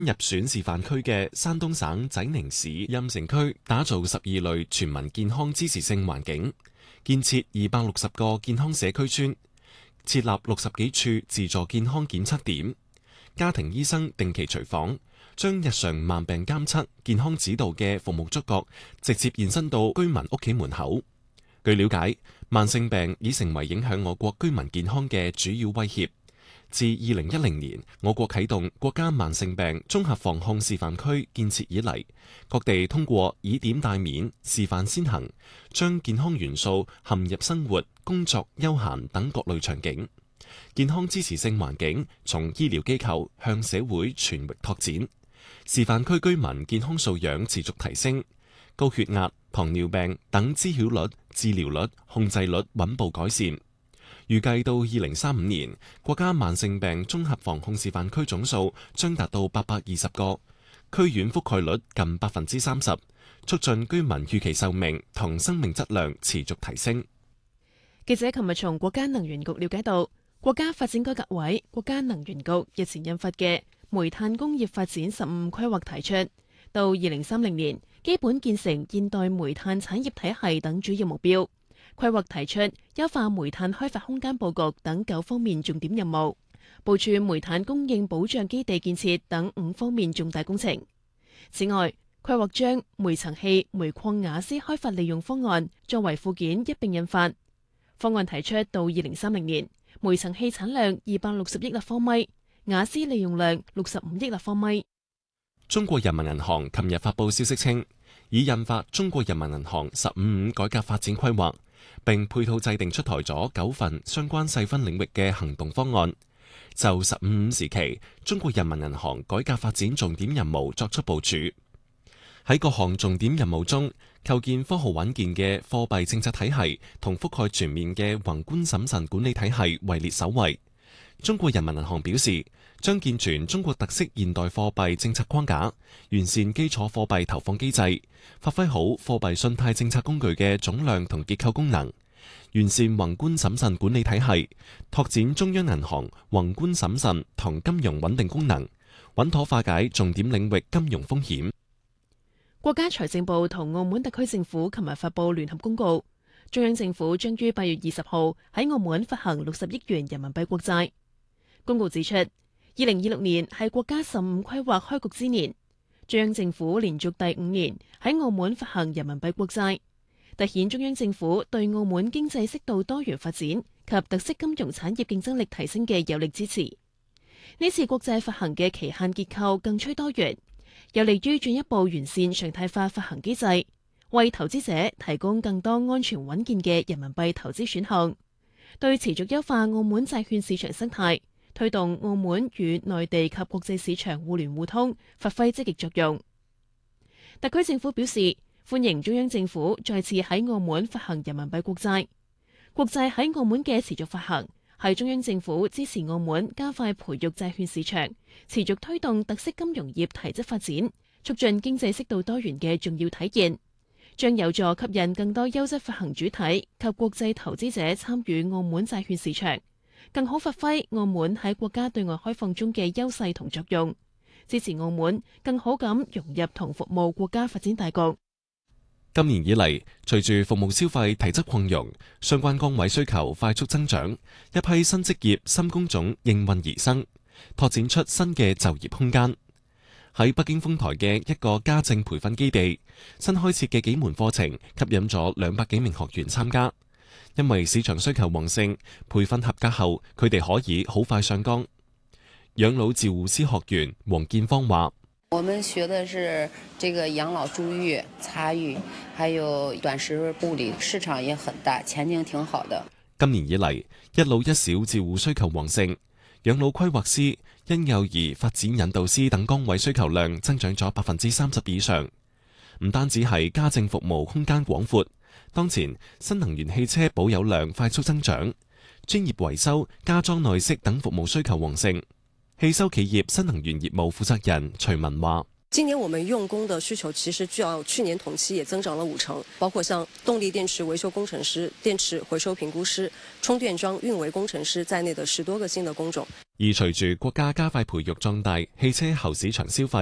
入選示範區嘅山東省濟寧市蔭城區，打造12類全民健康支持性環境，建設260個健康社區村，設立60幾處自助健康檢測點，家庭醫生定期隨訪，將日常慢病監測、健康指導嘅服務觸覺直接延伸到居民屋企門口。據了解，慢性病已成為影響我國居民健康嘅主要威脅。自2010年，我國啟動國家慢性病綜合防控示範區建設以嚟，各地通過以點帶面、示範先行，將健康元素含入生活、工作、休閒等各類場景。健康支持性環境從醫療機構向社會全域拓展，示範區居民健康素養持續提升，高血壓、糖尿病等知曉率、治療率、控制率穩步改善。預計到2035年，國家慢性病綜合防控示範區總數將達到820個，區縣覆蓋率近30%，促進居民預期壽命同生命質量持續提升。 記者琴日從國家能源局了解到，國家發展改革委、國家能源局日前印發嘅煤炭工業發展15規劃提出，到2030年基本建成現代煤炭產業體系等主要目標。規劃提出優化煤炭開發空間佈局等9方面重點任務，部署煤炭供應保障基地建設等5方面重大工程。此外，規劃將煤層氣、煤礦瓦斯開發利用方案作為附件一併印發。方案提出到2030年，煤層氣產量260億立方米，瓦斯利用量65億立方米。 中國人民銀行琴日發佈消息稱，已印發中國人民銀行15改革發展規劃，並配套制定出台咗9份相關細分領域嘅行動方案，就15時期中國人民銀行改革發展重點任務作出部署。喺各項重點任務中，構建科學穩健嘅貨幣政策體系同覆蓋全面嘅宏觀審慎管理體系位列首位。中國人民銀行表示，將健全中國特色現代貨幣政策框架，完善基礎貨幣投放機制，發揮好貨幣信貸政策工具嘅總量同結構功能，完善宏觀審慎管理體系，拓展中央銀行宏觀審慎同金融穩定功能，穩妥化解重點領域金融風險。 國家財政部同澳門特區政府琴日發佈聯合公告，中央政府將於8月20號喺澳門發行60億元人民幣國債。公告指出，2026年係國家15規劃開局之年，中央政府連續第5年喺澳門發行人民幣國債，凸顯中央政府對澳門經濟適度多元發展及特色金融產業競爭力提升嘅有力支持。呢次國債發行嘅期限結構更趨多元，有利於進一步完善常態化發行機制，為投資者提供更多安全穩健嘅人民幣投資選項，對持續優化澳門債券市場生態，推動澳門與內地及國際市場互聯互通發揮積極作用。特區政府表示，歡迎中央政府再次喺澳門發行人民幣國債。國債喺澳門嘅持續發行，係中央政府支持澳門加快培育債券市場，持續推動特色金融業提質發展，促進經濟適度多元嘅重要體現，將有助吸引更多優質發行主體及國際投資者參與澳門債券市場，更好發揮澳門喺國家對外開放中嘅優勢同作用，支持澳門更好咁融入同服務國家發展大局。 今年以嚟，隨住服務消費體質擴容，相關崗位需求快速增長，一批新職業、新工種應運而生，拓展出新嘅就業空間。喺北京豐台嘅一個家政培訓基地，新開設嘅幾門課程吸引咗200幾名學員參加。因為市場需求旺盛，培訓合格後，佢哋可以好快上崗。養老照護師學員黃建芳話： 我們學的是這個養老助浴、擦浴，還有短時護理，市場也很大，前景挺好的。 今年以嚟，一老一小照護需求旺盛，養老規劃師、嬰幼兒發展引導師等崗位需求量增長咗30%以上。唔單止係家政服務空間廣闊，當前新能源汽車保有量快速增長，專業維修、加裝內飾等服務需求旺盛。汽修企業新能源業務負責人徐文話： 今年我們用工的需求其實較去年同期也增長了50%，包括像動力電池維修工程師、電池回收評估師、充電樁運維工程師在內的10多個新的工種。 而隨住國家加快培育壯大汽車後市場消費，